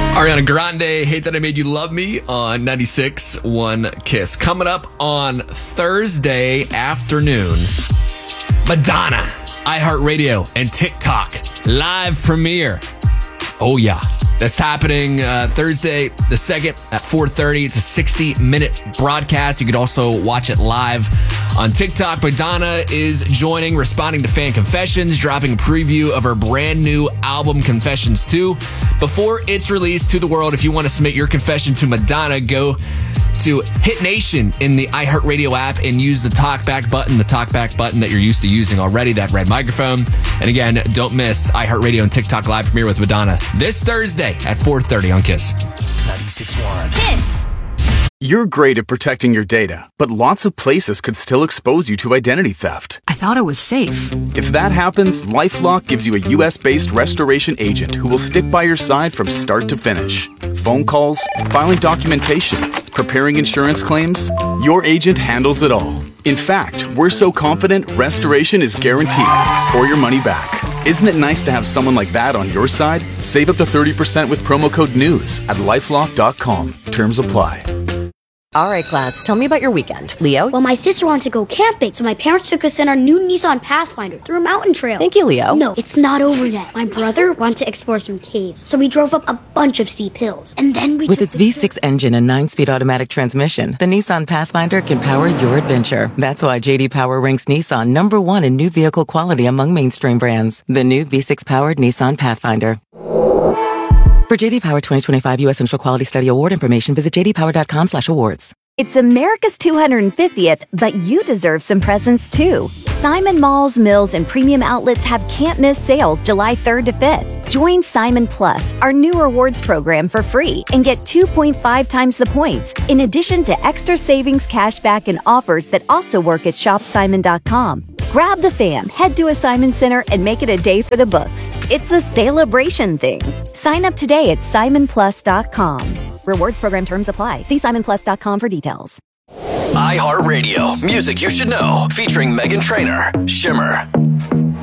Ariana Grande, Hate That I Made You Love Me on 96.1 Kiss. Coming up on Thursday afternoon, Madonna, iHeartRadio, and TikTok live premiere. Oh, yeah. That's happening Thursday the 2nd at 4:30. It's a 60-minute broadcast. You could also watch it live on TikTok. Madonna is joining, responding to fan confessions, dropping a preview of her brand new album, Confessions 2. Before it's released to the world, if you want to submit your confession to Madonna, go to Hit Nation in the iHeartRadio app and use the talkback button that you're used to using already, that red microphone. And again, don't miss iHeartRadio and TikTok live premiere with Madonna this Thursday at 4:30 on Kiss. 96.1 Kiss. You're great at protecting your data, but lots of places could still expose you to identity theft. I thought it was safe. If that happens, LifeLock gives you a US-based restoration agent who will stick by your side from start to finish. Phone calls, filing documentation, preparing insurance claims, your agent handles it all. In fact, we're so confident restoration is guaranteed or your money back. Isn't it nice to have someone like that on your side? Save up to 30% with promo code NEWS at lifelock.com. Terms apply. All right, class, tell me about your weekend. Leo? Well, my sister wanted to go camping, so my parents took us in our new Nissan Pathfinder through a mountain trail. Thank you, Leo. No, it's not over yet. My brother wanted to explore some caves, so we drove up a bunch of steep hills. And then we With its V6 engine and 9-speed automatic transmission, the Nissan Pathfinder can power your adventure. That's why J.D. Power ranks Nissan #1 in new vehicle quality among mainstream brands. The new V6-powered Nissan Pathfinder. For J.D. Power 2025 U.S. Central Quality Study Award information, visit jdpower.com/awards. It's America's 250th, but you deserve some presents too. Simon Malls, Mills, and Premium Outlets have can't-miss sales July 3rd to 5th. Join Simon Plus, our new rewards program, for free and get 2.5 times the points, in addition to extra savings, cashback, and offers that also work at shopsimon.com. Grab the fam, head to a Simon Center, and make it a day for the books. It's a celebration thing. Sign up today at simonplus.com. Rewards program terms apply. See simonplus.com for details. iHeartRadio, music you should know, featuring Meghan Trainor, Shimmer.